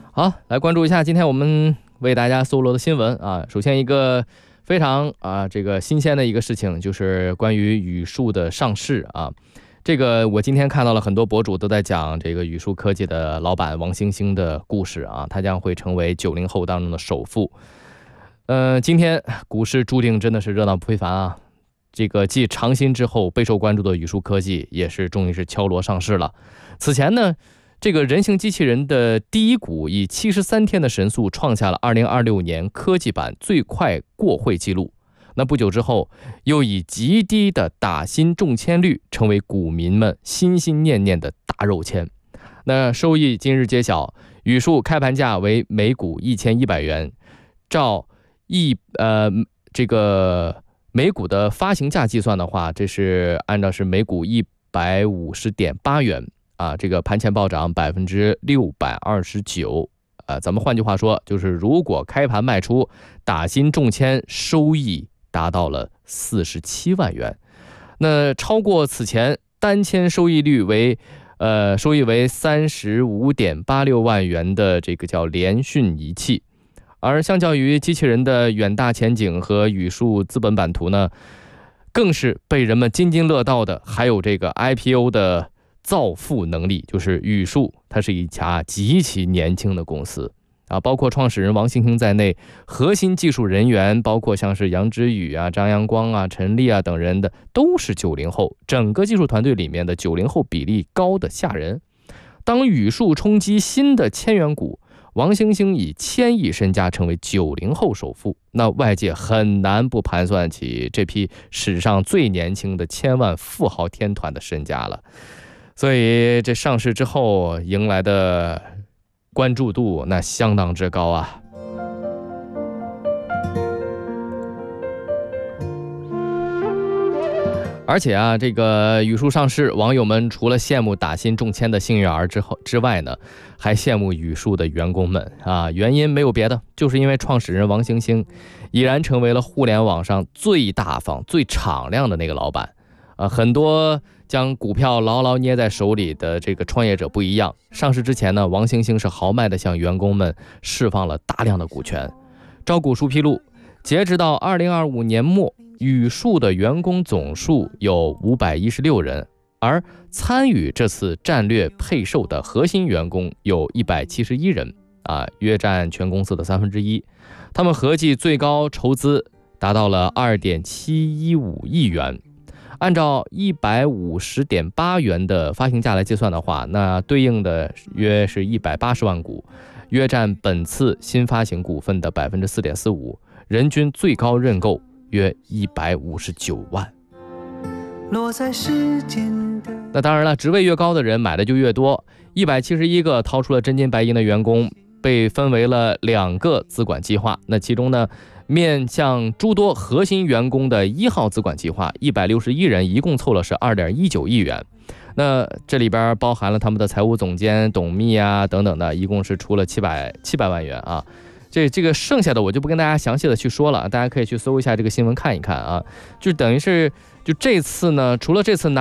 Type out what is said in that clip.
好，来关注一下今天我们为大家搜罗的新闻啊。首先一个非常这个新鲜的一个事情，就是关于语数的上市啊。这个我今天看到了很多博主都在讲这个语数科技的老板王兴兴的故事啊，他将会成为90后当中的首富。今天股市注定真的是热闹不非凡啊。这个继长鑫之后备受关注的语数科技也是终于是敲锣上市了。此前呢，这个人形机器人的第一股以73天的神速创下了2026年科技版最快过会记录。那不久之后，又以极低的打新中签率成为股民们心心念念的大肉签。那收益今日揭晓，语数开盘价为每股1100元，照这个每股的发行价计算的话，这是按照是每股150.8元啊，这个盘前暴涨629%。咱们换句话说，就是如果开盘卖出，打新中签收益达到了47万元，那超过此前单签收益为35.86万元的这个叫联讯仪器。而相较于机器人的远大前景和语数资本版图呢，更是被人们津津乐道的还有这个 IPO 的造富能力，就是语数它是一家极其年轻的公司啊，包括创始人王兴兴在内，核心技术人员包括像是杨之宇啊、张阳光啊、陈立啊等人的都是90后，整个技术团队里面的90后比例高的吓人。当语数冲击新的千元股，王兴兴以1000亿身家成为90后首富，那外界很难不盘算起这批史上最年轻的千万富豪天团的身家了。所以这上市之后迎来的关注度那相当之高啊。而且啊，这个语数上市，网友们除了羡慕打新中签的幸运儿之外呢，还羡慕语数的员工们啊。原因没有别的，就是因为创始人王兴兴已然成为了互联网上最大方、最敞亮的那个老板啊。很多将股票牢牢捏在手里的这个创业者不一样，上市之前呢，王兴兴是豪迈地向员工们释放了大量的股权。招股书披露，截止到2025年末，语数的员工总数有516人，而参与这次战略配售的核心员工有171人啊，约占全公司的1/3。他们合计最高筹资达到了2.715亿元。按照150.8元的发行价来计算的话，那对应的约是180万股，约占本次新发行股份的4.45%，人均最高认购约159万。那当然了，职位越高的人买的就越多。171个掏出了真金白银的员工被分为了2个资管计划，那其中呢，面向诸多核心员工的1号资管计划161人一共凑了是2.19亿元。那这里边包含了他们的财务总监、董秘啊等等的，一共是出了700万元啊。这个剩下的我就不跟大家详细的去说了，大家可以去搜一下这个新闻看一看啊。就等于是就这次呢，除了这次拿